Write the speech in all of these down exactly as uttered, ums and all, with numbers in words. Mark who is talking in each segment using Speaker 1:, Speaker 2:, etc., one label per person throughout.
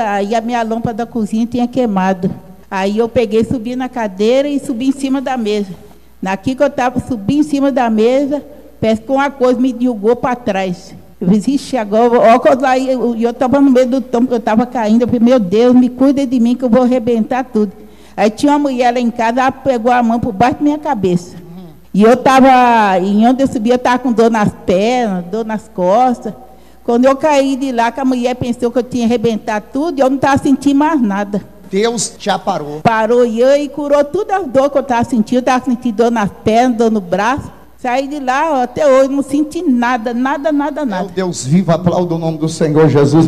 Speaker 1: Aí a minha lâmpada da cozinha tinha queimado. Aí eu peguei, subi na cadeira e subi em cima da mesa. Naqui que eu estava, subi em cima da mesa, parece que uma coisa me jogou para trás. Eu disse, ixi, agora, ó, e eu estava no meio do tombo, eu estava caindo. Eu falei, meu Deus, me cuida de mim que eu vou arrebentar tudo. Aí tinha uma mulher lá em casa, ela pegou a mão por baixo da minha cabeça. E eu estava, em onde eu subi, eu estava com dor nas pernas, dor nas costas. Quando eu caí de lá, que a mulher pensou que eu tinha arrebentado tudo, e eu não estava sentindo mais nada.
Speaker 2: Deus já parou.
Speaker 1: Parou e eu e curou todas as dores que eu estava sentindo. Eu estava sentindo dor nas pernas, dor no braço. Saí de lá, ó, até hoje, não senti nada, nada, nada, nada.
Speaker 2: Meu Deus vivo, aplauda o nome do Senhor Jesus.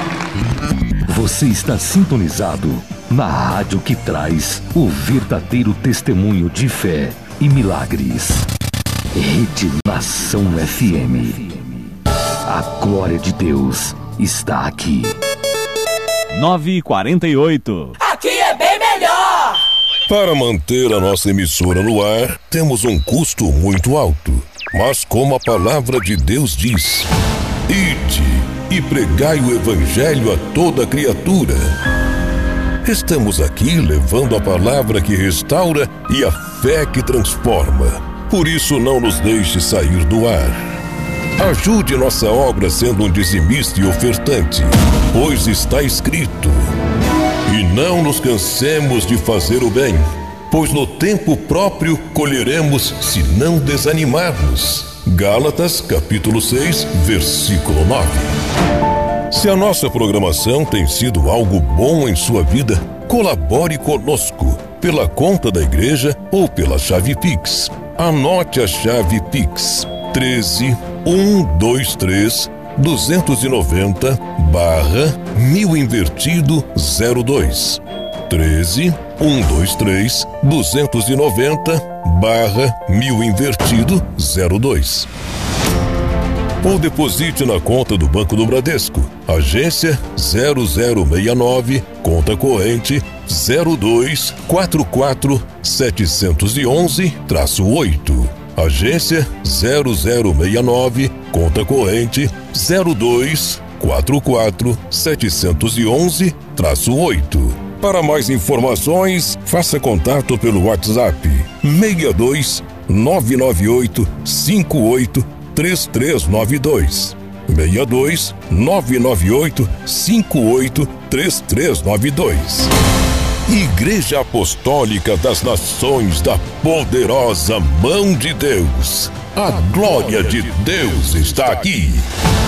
Speaker 3: Você está sintonizado na rádio que traz o verdadeiro testemunho de fé e milagres. Rede Nação F M. A glória de Deus está aqui.
Speaker 4: nove e quarenta e oito.
Speaker 5: Aqui é bem melhor!
Speaker 6: Para manter a nossa emissora no ar, temos um custo muito alto. Mas como a palavra de Deus diz, ide e pregai o evangelho a toda criatura. Estamos aqui levando a palavra que restaura e a fé que transforma. Por isso não nos deixe sair do ar. Ajude nossa obra sendo um dizimista e ofertante, pois está escrito: e não nos cansemos de fazer o bem, pois no tempo próprio colheremos se não desanimarmos. Gálatas capítulo seis, versículo nove. Se a nossa programação tem sido algo bom em sua vida, colabore conosco pela conta da igreja ou pela chave Pix. Anote a chave Pix: treze, cento e vinte e três, duzentos e noventa, barra mil invertido zero dois. treze, cento e vinte e três, duzentos e noventa, barra mil invertido zero dois. Ou deposite na conta do Banco do Bradesco, agência zero zero seis nove, conta corrente zero dois quatro quatro sete um um oito. Agência zero zero seis nove, conta corrente zero dois quatro quatro sete um um oito. Para mais informações, faça contato pelo WhatsApp seis dois nove nove oito cinco oito três três nove dois. seis dois nove nove oito cinco oito três três nove dois. Igreja Apostólica das Nações da Poderosa Mão de Deus. A glória de Deus está aqui.